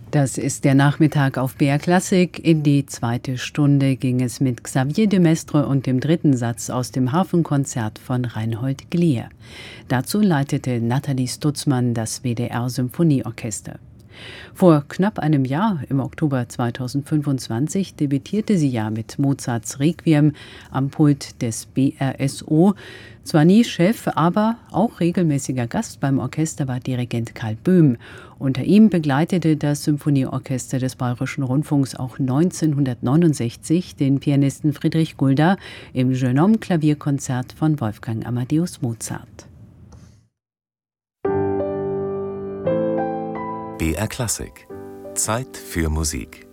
Das ist der Nachmittag auf BR Klassik. In die zweite Stunde ging es mit Xavier de Maistre und dem dritten Satz aus dem Hafenkonzert von Reinhold Glier. Dazu leitete Nathalie Stutzmann das WDR Symphonieorchester. Vor knapp einem Jahr, im Oktober 2025, debütierte sie ja mit Mozarts Requiem am Pult des BRSO. Zwar nie Chef, aber auch regelmäßiger Gast beim Orchester war Dirigent Karl Böhm. Unter ihm begleitete das Symphonieorchester des Bayerischen Rundfunks auch 1969 den Pianisten Friedrich Gulda im Jeune Homme Klavierkonzert von Wolfgang Amadeus Mozart. BR Klassik. Zeit für Musik.